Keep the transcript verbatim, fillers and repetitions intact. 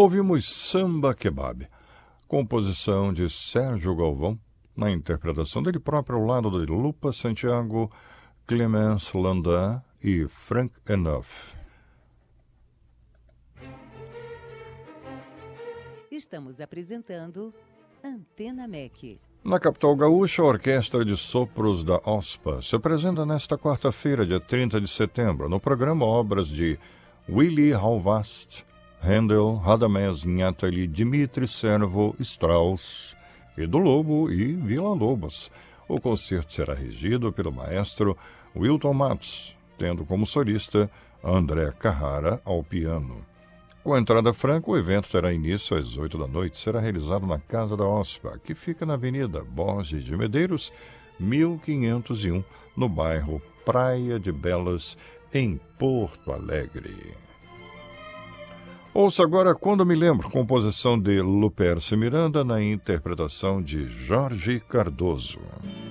Ouvimos Samba Kebab, composição de Sérgio Galvão, na interpretação dele próprio ao lado de Lupa Santiago, Clemence Landin e Frank Enough. Estamos apresentando Antena M E C. Na capital gaúcha, a Orquestra de Sopros da OSPA se apresenta nesta quarta-feira, dia trinta de setembro, no programa obras de Willy Hauwast, Handel, Radamés Nathalie, Dmitri Servo, Strauss, Edu Lobo e Villa-Lobos. O concerto será regido pelo maestro Wilton Matos, tendo como solista André Carrara ao piano. Com a entrada franca, o evento terá início às oito da noite. Será realizado na Casa da OSPA, que fica na Avenida Borges de Medeiros, mil quinhentos e um, no bairro Praia de Belas, em Porto Alegre. Ouça agora Quando Me Lembro, composição de Lupercio Miranda, na interpretação de Jorge Cardoso.